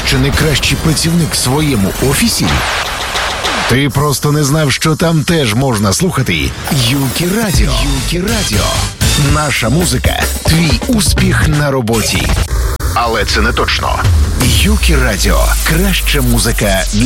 чи не кращий працівник в своєму офісі? Ти просто не знав, що там теж можна слухати Юкі Радіо. Юкі Радіо. Наша музика – твій успіх на роботі. Але це не точно. Юкі Радіо. Краща музика